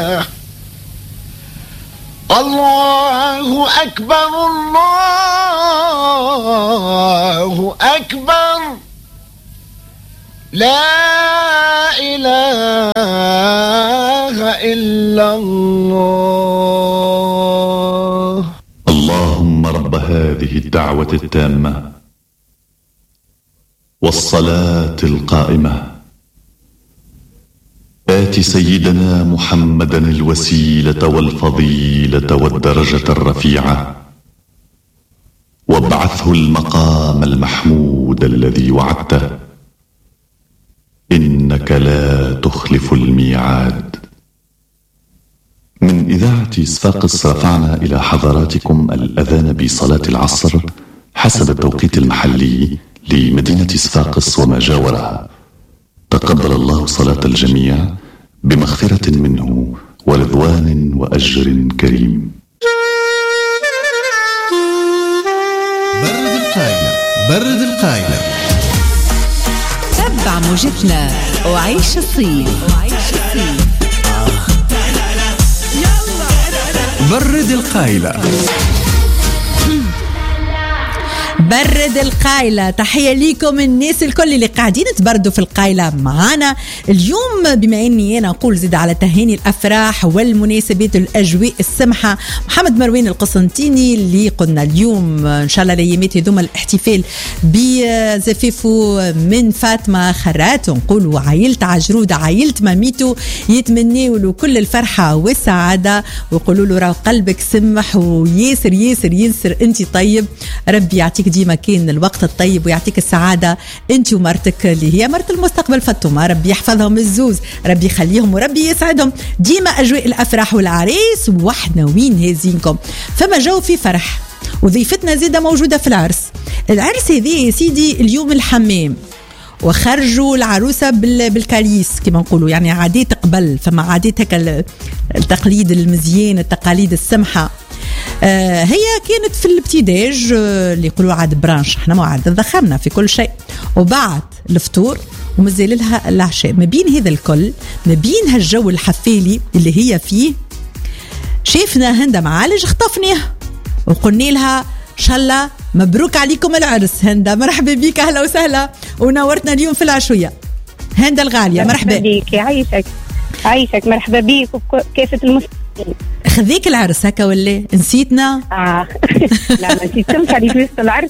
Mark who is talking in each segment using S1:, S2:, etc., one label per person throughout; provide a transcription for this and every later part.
S1: الله أكبر الله أكبر لا إله إلا الله.
S2: اللهم رب هذه الدعوة التامة والصلاة القائمة آت سيدنا محمدا الوسيلة والفضيلة والدرجة الرفيعة وابعثه المقام المحمود الذي وعدته إنك لا تخلف الميعاد. من إذاعة صفاقس رفعنا إلى حضراتكم الأذان بصلاة العصر حسب التوقيت المحلي لمدينة صفاقس وما جاورها. تقبل الله صلاة الجميع بمغفرة منه ورضوان وأجر كريم.
S3: برد القايلة برد القايلة.
S4: تبع موجتنا وعيش الصيف.
S3: برد القايلة.
S4: برد القايلة. تحية ليكم الناس الكل اللي قاعدين تبردوا في القايلة معانا اليوم، بما اني انا نقول زيد على تهاني الافراح والمناسبات الاجواء السمحة. محمد مروان القسنطيني اللي قلنا اليوم ان شاء الله الايامات هذوما الاحتفال بزفافه من فاطمة خرات، ونقولوا عائلة عجرود عائلة ماميتو يتمنوا له كل الفرحة والسعادة ويقولوا له راه قلبك سمح وياسر ياسر ياسر انت طيب. ربي يعطيك ديما كان الوقت الطيب ويعطيك السعادة انت ومرتك اللي هي مرت المستقبل فاطمة. ربي يحفظهم الزوز، ربي يخليهم وربي يسعدهم ديما. أجواء الأفراح والعريس وحنا وين هازينكم فما جو في فرح. وضيفتنا زيدة موجودة في العرس هذه يا سيدي اليوم الحمام، وخرجوا العروسة بالكاليس كما نقولوا، يعني عادات قبل فما عادات هكا التقليد المزيان التقاليد السمحة. هي كانت في الابتداج اللي يقولوا عاد برانش، احنا ما عاد ضخمنا في كل شيء، وبعد الفطور ومازال لها العشاء. ما بين هذا الكل ما بين هالجو الحفالي اللي هي فيه شايفنا هند معالج خطفناه وقلنا لها ان شاء الله مبروك عليكم العرس. هند مرحبا بك، اهلا وسهلا ونورتنا اليوم في العشوية. هند الغالية مرحبا
S5: بك. عايشك مرحبا بك وكافة المستمعين.
S4: خذيك العرس هكا ولا نسيتنا؟
S5: لا ما نسيتكمش، علي في وسط العرس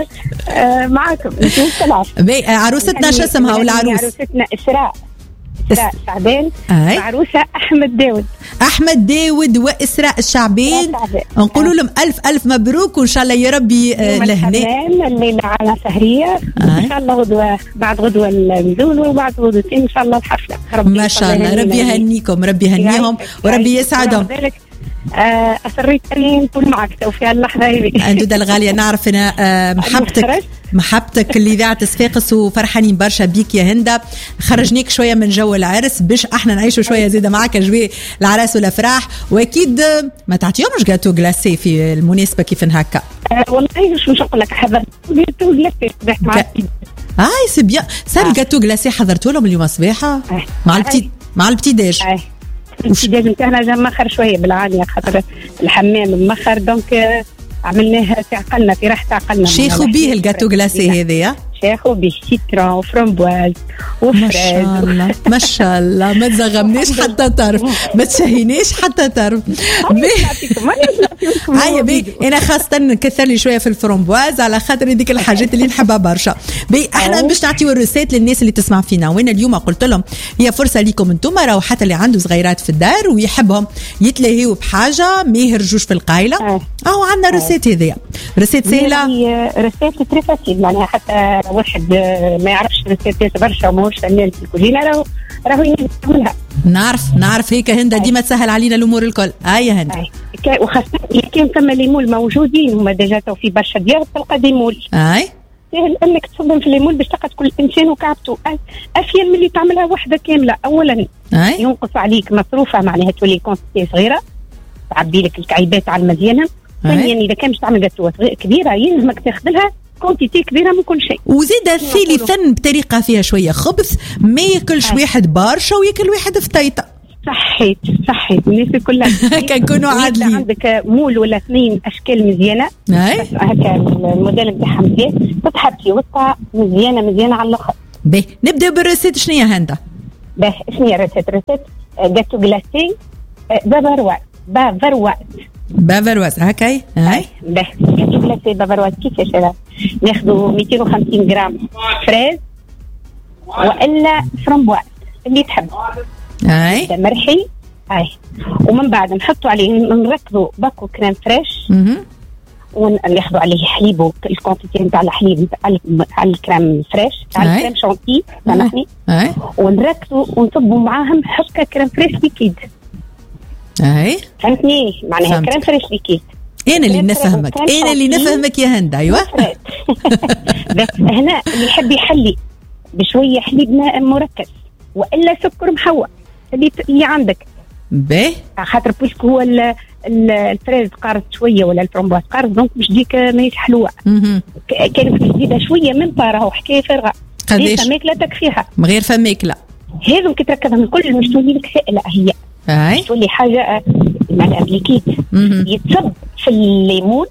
S5: معاكم في وسط العرس.
S4: عروستنا شو اسمها والعروس؟
S5: عروستنا إسراء شعبان وعروسة أحمد داود وإسراء الشعبان.
S4: نقولوا لهم ألف مبروك وإن شاء الله يا ربي
S5: لهنا الليلة على سهرية إن شاء الله غدوة بعد غدوة النزول وبعد غدوتين إن شاء الله الحفلة.
S4: ما شاء الله ربي يهنيكم ربي يهنيهم وربي يسعدهم.
S5: أسريت أن كل معك في اللحظة هذه.
S4: أندودة الغالية نعرف أنا محبتك لإذاعة صفاقس وفرحانين برشا بيك يا هندة. خرجنيك شوية من جو العرس باش احنا نعيشوا شوية زيادة معك أجواء العرس والأفراح. وأكيد ما تعطيهمش جاتو غلاسي في المناسبة كيف هكا؟
S5: والله شو نقول لك، حضرت جاتو غلاسي صباح مع
S4: سي بيان. صار الجاتو غلاسي حضرتوا لهم اليوم صباحة مع البتيداج.
S5: البتيداج نتاعنا جا مخر شوية بالعالية خاطر الحمام مخر دونك عملناها في عقلنا في راحة عقلنا.
S4: شيخوا بيه الجاتو غلاسي هذايا،
S5: شيخوا بيه سيترون وفرامبواز وفريز.
S4: ما شاء الله ما تزغمنيش حتى طرف، ما تشهينيش حتى طرف. هيا بي انا خاصة كثر لي شوية في الفرامبواز على خاطر هذيك الحاجات اللي نحبها برشا. بي احنا باش نعطيو الروسات للناس اللي تسمع فينا، وانا اليوم قلت لهم هي فرصة ليكم انتم، راهو حتى اللي عنده صغيرات في الدار ويحبهم يتلهيوا بحاجة ما يهرجوش في القايلة. عندنا روسات هذيا روسات سهلة،
S5: روسات تري فاسيل معناها حتى واحد ما يعرفش ريسيبتات برشا وماهوش فنان في الكوزينة راهو يعملها.
S4: نعرف هيك هند ديما تسهل علينا الامور الكل. يا هند
S5: وخاصة كان ثم ليمول موجودين هما ديجا تو في برشا ديار تلقى ديمول سهل انك تصبهم في الليمول باش تلقى كل انسان وكعبته افيل من اللي تعملها وحده كامله. اولا ينقص عليك مصروفها معناها تولي كونسيتي صغيره تعبي لك الكعيبات على المزيانه. ثانيا اذا كان باش تعمل جاتوات كبيره يلزمك تاخذ لها كونتيتي كبيره من كل شيء.
S4: وزيد ثالثا بطريقه فيها شويه خبث، ما ياكلش واحد بارشا وياكل واحد فتيطه.
S5: صحيت الناس كلها
S4: كنكونوا عادلين.
S5: عندك مول ولا 2 اشكال مزيانه هكا الموديل نتاعها مزيان تحط في وسطها مزيانه على الاخر.
S4: باهي نبداو بالريسيت. شنو هي هندا؟
S5: باهي شنو هي الريسيت جاتو غلاسي بافرواز هكاي. هاي باهي جاتو غلاسي بافرواز. كيفاش هذا؟ ناخذوا 250 غرام فريز والا فramboise اللي تحب.
S4: هاي
S5: مرحي. هاي ومن بعد نحطوا عليه نركبوا باكو كريم فريش وناخذوا عليه حليب الكونتيتي نتاع الحليب على الكريم فريش على الكريم شونتي سامحني. ونركبوا ونصبوا معاهم حبكه كريم فريش ليكيد.
S4: هاي
S5: فهمتني معناها كريم فريش ليكيد.
S4: انا اللي نفهمك يا هند. ايوه
S5: هنا اللي يحب يحلي بشويه حليب مركز والا سكر محوى اللي عندك
S4: باهي
S5: خاطر بويسك هو الفريز قارص شويه ولا الفرامبواز قارص دونك مش ديك ماهيش حلوه. كانت جديده شويه من طاره وحكايه فارغه.
S4: قداش
S5: فماكله تكفيها
S4: من غير فماكله
S5: هذم كي تركبهم الكل مش تولي لك سائله. هي مش تولي حاجه معناها بليكيد يتصب في الليمون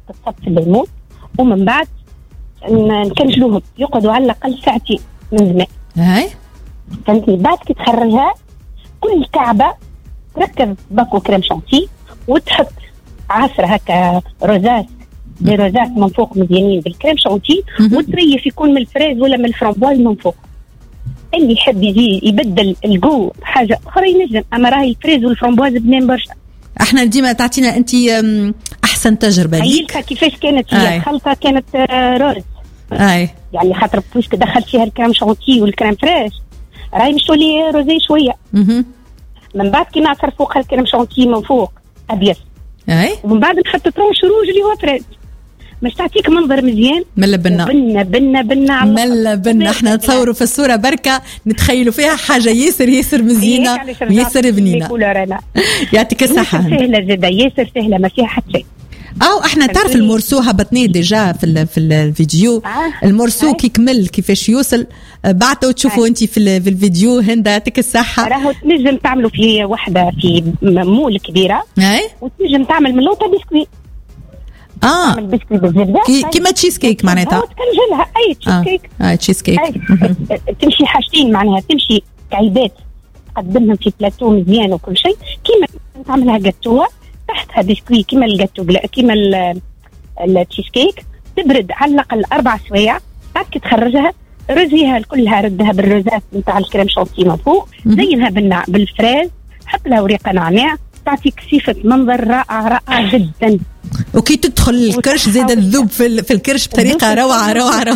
S5: ومن بعد نكنجلوهم يقعدوا على الاقل ساعتين من زمان.
S4: هاي
S5: فهمتني. بعد كي تخرجها كل كعبه تركب باكو كريم شانتي وتحط عصر هكا روزات من فوق مزيانين بالكريم شانتي وتريف يكون من الفريز ولا من الفرامبواز من فوق. اللي يحب يجي يبدل الجو حاجه اخرى ينجم. اما راهي الفريز والفرامبواز بنين برشا.
S4: احنا ديما تعطينا انت احسن تجربه ليك.
S5: كيفاش كانت هي الخلطه كانت روز. يعني خاطر بويسك دخلت فيها الكريم شانتي والكريم فريش راهي مش تولي روزي شويه. من بعد كي نعصر فوقها الكريم شانتي من فوق ابيض. ومن بعد نحط ترونش روج اللي هو فريز باش تعطيك منظر مزيان.
S4: ملا بنا ملا بنا. احنا نتصوروا في الصوره بركه نتخيلوا فيها حاجه ياسر مزيانه ياسر بنينه. يعطيك الصحه.
S5: سهله زاده ياسر سهله ما فيها حتى شيء.
S4: احنا تعرف المرسو هبطناه ديجا في الفيديو. المرسو كي كمل كيفاش يوصل بعته تشوفوا انت في الفيديو. هند يعطيك الصحه.
S5: راهو تنجم تعملوا في وحده في مول كبيره وتنجم تعمل من لوطه بسكويت. تعمل بسكويت بالزبده
S4: كيما تشيز كيك معناتها
S5: تكنجلها اي تشيز كيك.
S4: تشيز كيك
S5: تمشي حاجتين معناها تمشي كعيبات تقدمهم في بلاتو مزيان وكل شيء كيما تعملها جاتوه تحتها بسكوي كيما الجاتو كيما التشيز كيك تبرد على الاقل 4 سوايع. بعد كي تخرجها رزيها كلها ردها بالروزات نتاع الكريم شانتي من فوق زينها بالفريز حط لها وريقه نعناع تعطيك صفه منظر رائع جدا.
S4: وكي تدخل الكرش زاد الذوب في الكرش بطريقه روعه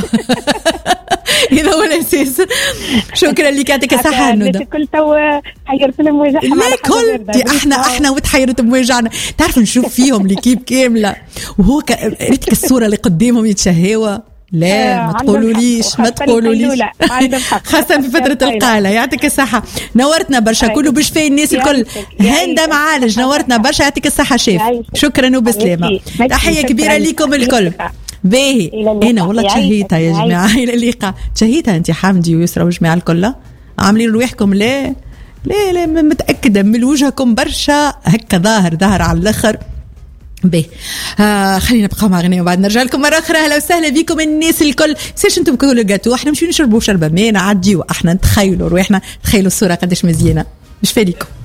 S4: هذا هو الاساس. شكرا لك يعطيك الصحه ندى.
S5: كل تو حيرت لهم وجعهم.
S4: لا كل احنا وتحيرت بوجعنا. تعرف نشوف فيهم ليكيب كامله وهو ريتك الصوره اللي قدامهم يتشهوا. لا ما تقولوليش خاصة في فترة القالة. يعطيك الصحة نورتنا برشا كله بشفاء الناس الكل. هند معالج نورتنا برشا يعطيك الصحة شيف. شكرا وبسلامة. تحية كبيرة لكم الكل. باهي انا والله تشهيتها يا جماعة الى اللقاء. تشهيتها انت حمدي ويسرى وجماعة الكل عاملين رواحكم. لا متأكدة من وجهكم برشا هكا ظاهر على الاخر. به خلينا نبقى مع غنية وبعد نرجع لكم مرة أخرى. أهلا وسهلا بكم الناس الكل. سيرش انتم بكل جاتو احنا مش نشربوا شربة ما نعديوا احنا نتخيلوا روحنا تخيلوا الصورة قديش مزيانة. مش فاليكم.